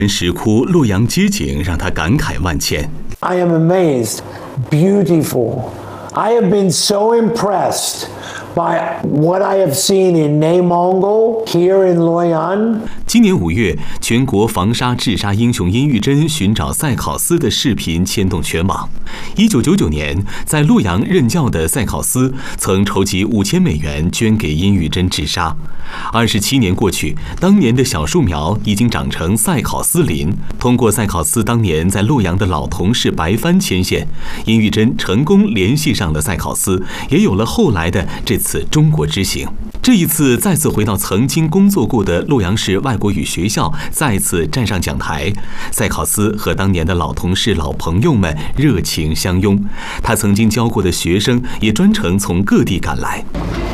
石窟洛阳街景让他感慨万千。 I am amazed, beautiful. I have been so impressed by what I have seen in内蒙古 here in Luoyang. 今年5月，全国防杀治沙英雄殷玉珍寻找赛考斯的视频牵动全网。1999年，在洛阳任教的赛考斯曾筹集5000美元捐给殷玉珍治沙。27年过去，当年的小树苗已经长成赛考斯林。通过赛考斯当年在洛阳的老同事白帆牵线，殷玉珍成功联系上了赛考斯，也有了后来的这次中国之行。这一次再次回到曾经工作过的洛阳市外国语学校，再次站上讲台。赛考斯和当年的老同事、老朋友们热情相拥，他曾经教过的学生也专程从各地赶来。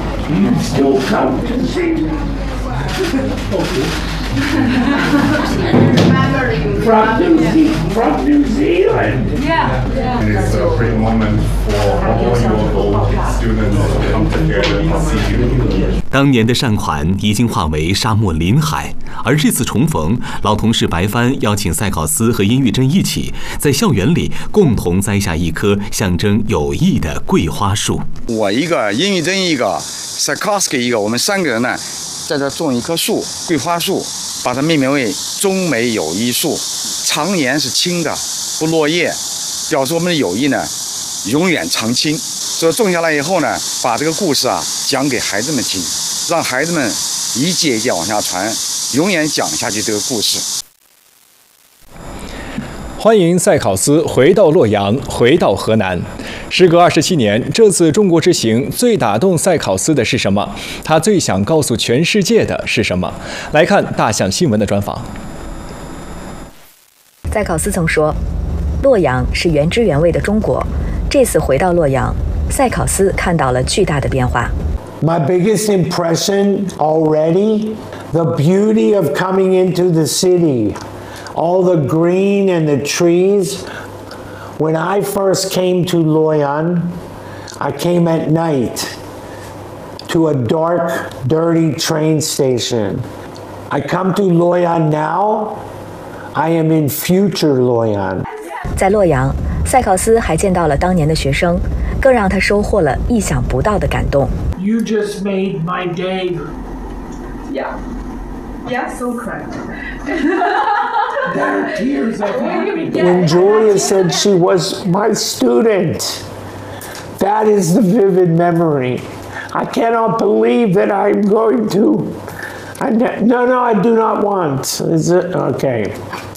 From New Zealand. Yeah. And it's a great moment for all your students to come together and see you. 当年的善款已经化为沙漠林海，而这次重逢，老同事白帆邀请赛考斯和殷玉珍一起在校园里共同栽下一棵象征友谊的桂花树。 我一个，殷玉珍一个，赛考斯一个，我们3个人呢，在这种一棵树，桂花树，把它命名为中美友谊树。常年是青的，不落叶，表示我们的友谊呢永远长青。所以种下来以后呢，把这个故事讲给孩子们听，让孩子们一届一届往下传，永远讲下去这个故事。 欢迎赛考斯回到洛阳，回到河南。时隔27年，这次中国之行最打动赛考斯的是什么？他最想告诉全世界的是什么？来看大象新闻的专访。 赛考斯曾说：“洛阳是原汁原味的中国。”这次回到洛阳，赛考斯看到了巨大的变化。 My biggest impression already, the beauty of coming into the city, all the green and the trees. When I first came to Luoyang, I came at night to a dark, dirty train station. I come to Luoyang now, I am in future Luoyang. 在洛阳，赛考斯还见到了当年的学生，更让他收获了意想不到的感动。 You just made my day. Yeah. Yeah, so correct. There are tears of happiness. When Julia said she was my student, that is the vivid memory. I cannot believe that I'm going to. No, I do not want. Is it okay?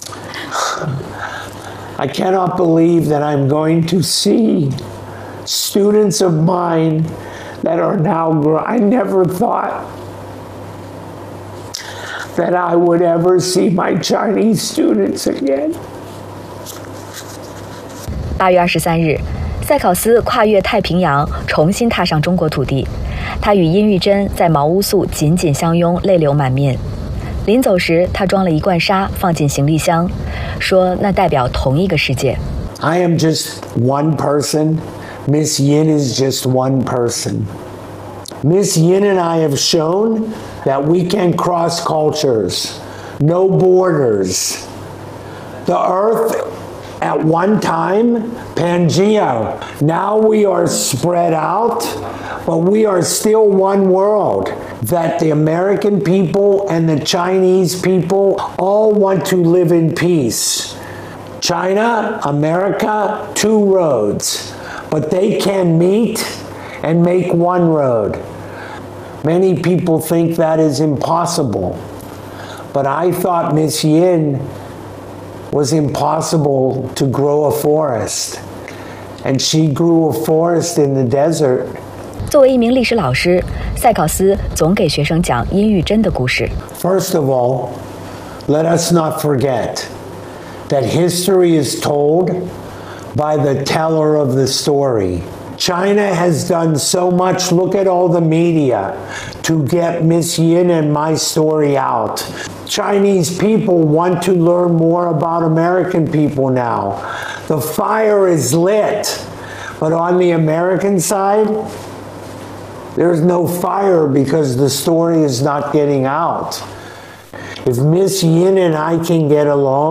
I cannot believe that I'm going to see students of mine that are now grown. I never thought that I would ever see my Chinese students again. 8月23日，赛考斯跨越太平洋，重新踏上中国土地。他与殷玉珍在茅屋宿紧紧相拥，泪流满面。临走时，他装了一罐沙放进行李箱，说那代表同一个世界。 I am just one person. Miss Yin is just one person. Miss Yin and I have shown that we can cross cultures, no borders. The earth at one time, Pangea. Now we are spread out, but we are still one world. That the American people and the Chinese people all want to live in peace. China, America, 2 roads, but they can meet and make one road. Many people think that is impossible, but I thought Miss Yin was impossible to grow a forest, and she grew a forest in the desert. 作为一名历史老师，赛考斯总给学生讲殷玉珍的故事。 First of all, let us not forget that history is told by the teller of the story. China has done so much, look at all the media, to get Miss Yin and my story out. Chinese people want to learn more about American people now. The fire is lit, but on the American side, there's no fire because the story is not getting out. If Miss Yin and I can get along,